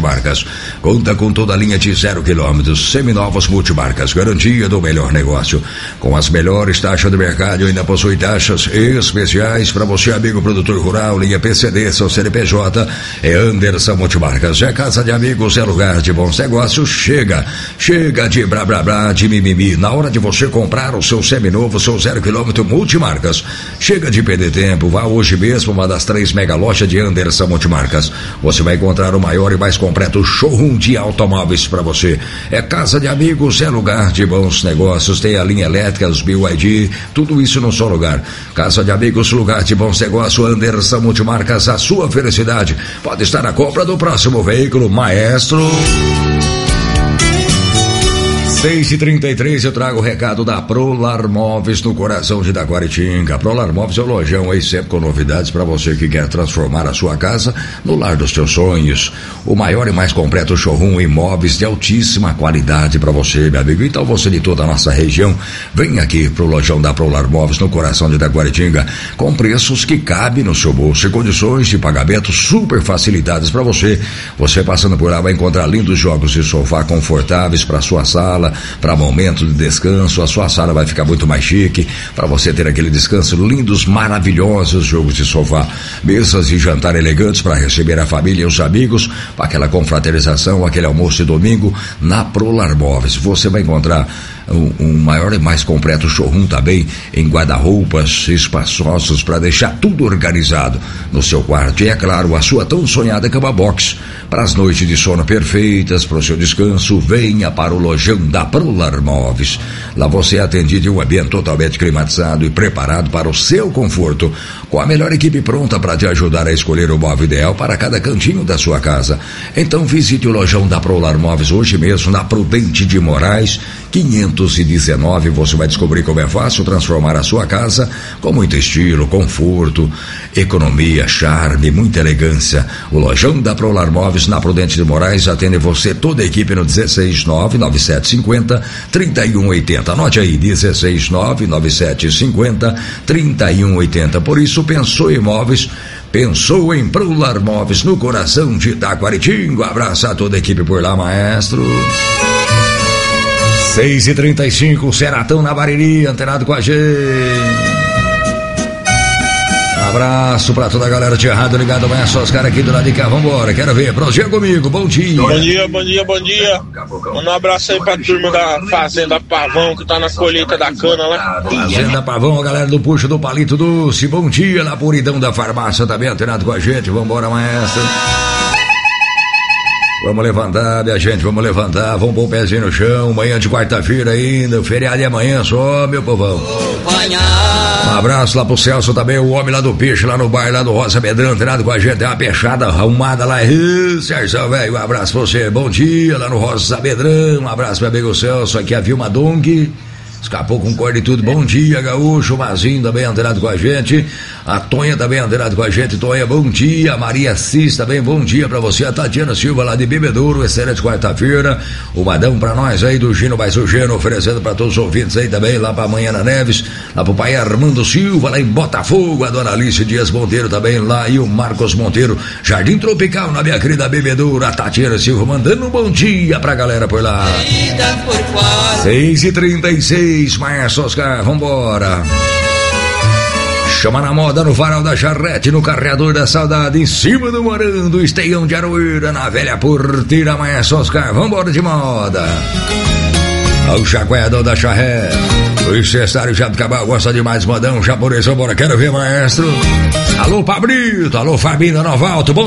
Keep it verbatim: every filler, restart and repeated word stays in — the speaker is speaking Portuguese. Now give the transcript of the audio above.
multimarcas. Conta com toda a linha de zero quilômetros, seminovos multimarcas, garantia do melhor negócio. Com as melhores taxas do mercado, ainda possui taxas especiais para você, amigo produtor rural, linha P C D, seu C N P J, é Anderson Multimarcas. É casa de amigos, é lugar de bons negócios. Chega, chega de blá blá blá, de mimimi. Na hora de você comprar o seu seminovo, seu zero quilômetro multimarcas, chega de perder tempo. Vá hoje mesmo uma das três mega lojas de Anderson Multimarcas. Você vai encontrar o maior e mais completo showroom de automóveis para você. É casa de amigos, é lugar de bons negócios. Tem a linha elétrica, os B Y D, tudo isso num só lugar. Casa de amigos, lugar de bons negócios. Anderson Multimarcas, a sua felicidade pode estar na compra do próximo veículo, maestro. seis e trinta e três, eu trago o recado da Prolar Móveis no coração de Itaquaritinga. A Prolar Móveis é o lojão aí, sempre com novidades para você que quer transformar a sua casa no lar dos seus sonhos. O maior e mais completo showroom em móveis de altíssima qualidade para você, meu amigo. Então você de toda a nossa região, vem aqui pro lojão da Prolar Móveis no coração de Itaquaritinga, com preços que cabem no seu bolso e condições de pagamento super facilitadas para você. Você passando por lá vai encontrar lindos jogos de sofá confortáveis para sua sala, para momento de descanso. A sua sala vai ficar muito mais chique para você ter aquele descanso. Lindos, maravilhosos jogos de sofá, mesas de jantar elegantes para receber a família e os amigos, para aquela confraternização, aquele almoço de domingo na Prolar Móveis. Você vai encontrar um, um maior e mais completo showroom também em guarda-roupas espaçosos para deixar tudo organizado no seu quarto. E é claro, a sua tão sonhada cama box para as noites de sono perfeitas, para o seu descanso. Venha para o lojão da Prolar Móveis. Lá você é atendido em um ambiente totalmente climatizado e preparado para o seu conforto, com a melhor equipe pronta para te ajudar a escolher o móvel ideal para cada cantinho da sua casa. Então visite o lojão da Prolar Móveis hoje mesmo na Prudente de Moraes quinhentos e dezenove. Você vai descobrir como é fácil transformar a sua casa com muito estilo, conforto, economia, charme, muita elegância. O lojão da Prolar Móveis na Prudente de Moraes atende você, toda a equipe, no dezesseis nove nove sete cinco zero trinta e um oitenta. Anote aí, dezesseis nove nove sete cinco zero trinta e um oitenta. Por isso, pensou em móveis, pensou em Prolar Móveis no coração de Itaquaritinga. Um abraço a toda a equipe por lá, maestro. seis e trinta e cinco, Seratão na Bariri, antenado com a gente. Abraço pra toda a galera de errado ligado amanhã, só os caras aqui do lado de cá. Vambora, quero ver, prossegue comigo, bom dia. Bom dia, bom dia, bom dia. Manda um abraço aí pra turma da Fazenda Pavão, que tá na colheita da cana lá. Fazenda Pavão, a galera do Puxo do Palito Doce, bom dia, na Puridão da Farmácia também antenado com a gente. Vambora, maestro. Vamos levantar, minha gente, vamos levantar, vamos pôr o pezinho no chão, manhã de quarta-feira ainda, feriado de amanhã só, meu povão. Um abraço lá pro Celso também, o homem lá do peixe, lá no bar, lá do Roça Medrão, treinado com a gente, tem uma peixada arrumada lá. Ih, Sérgio, velho, um abraço pra você, bom dia, lá no Roça Medrão, um abraço meu amigo Celso, aqui a Vilma Dong. Escapou com corda e tudo, bom dia, Gaúcho, o Mazinho também antenado com a gente, a Tonha também antenado com a gente, Tonha, bom dia, a Maria Cis também, bom dia pra você, a Tatiana Silva lá de Bebedouro, excelente quarta-feira, o Madão pra nós aí do Gino Mais o Geno, oferecendo pra todos os ouvintes aí também, lá pra amanhã na Neves, lá pro pai Armando Silva, lá em Botafogo, a dona Alice Dias Monteiro também lá, e o Marcos Monteiro, Jardim Tropical, na minha querida Bebedouro, a Tatiana Silva mandando um bom dia pra galera por lá. seis e trinta e seis, Maestro Oscar, vambora. Chama na moda no Varal da Charrete, no Carreador da Saudade, em cima do Morando, Esteião de Aroeira, na velha porteira, Maestro Oscar, vambora de moda. O chacoalhador da Charrete, o cessário Jabuticabal gosta demais, modão, japonês, vambora, quero ver, maestro. Alô, Pablito, alô, Fabinho Novalto, bom